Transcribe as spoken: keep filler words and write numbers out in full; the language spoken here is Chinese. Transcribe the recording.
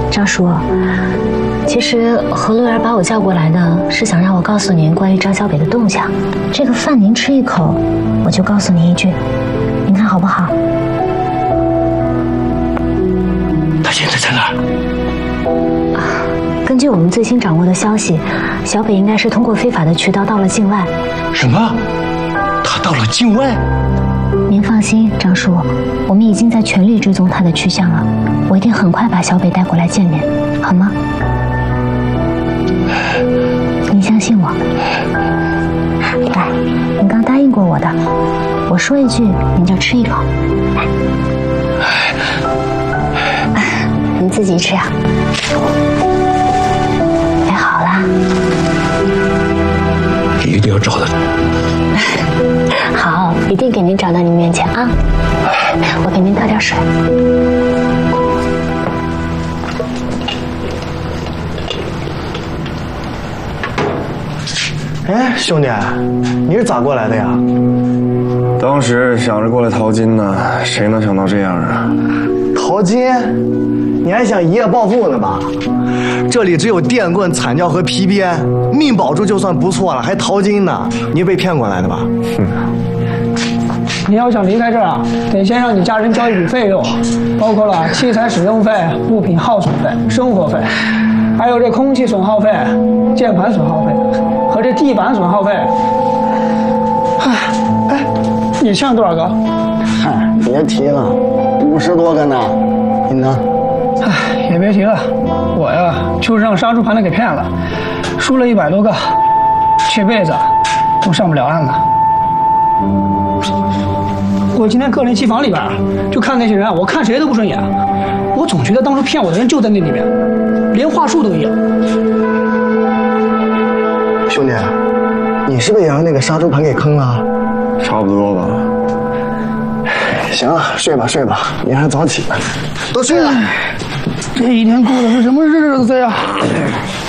张叔，其实何洛儿把我叫过来呢，是想让我告诉您关于张小北的动向。这个饭您吃一口，我就告诉您一句，您看好不好？ 他现在在哪儿？ 根据我们最新掌握的消息，小北应该是通过非法的渠道到了境外。 什么？他到了境外？ 您放心，张叔，我们已经在全力追踪他的去向了。我一定很快把小北带过来见面，好吗？您相信我。来，您刚答应过我的，我说一句您就吃一口。来，您自己吃啊。哎，好了。 一定要找到他。 好，一定给您找到您面前啊！我给您倒点水。 哎，兄弟，你是咋过来的呀？ 当时想着过来淘金呢，谁能想到这样啊？ 淘金？你还想一夜暴富呢吧？这里只有电棍、惨叫和皮鞭，命保住就算不错了，还淘金呢？你被骗过来的吧？ 哼。 你要想离开这儿啊，得先让你家人交一笔费用，包括了器材使用费、物品耗损费、生活费，还有这空气损耗费、键盘损耗费和这地板损耗费。哎哎，你欠多少个？ 嗨，别提了，五十多个呢。你呢？ 哎，也别提了，我呀就是让杀猪盘的给骗了，输了一百多个，这辈子都上不了岸了。我今天个人机房里边就看那些人，我看谁都不顺眼。我总觉得当初骗我的人就在那里面，连话术都一样。 兄弟，你是不是也让那个杀猪盘给坑了？ 差不多吧。 行了，睡吧睡吧，明天早起呢。都睡了。 这一天过的是什么日子呀？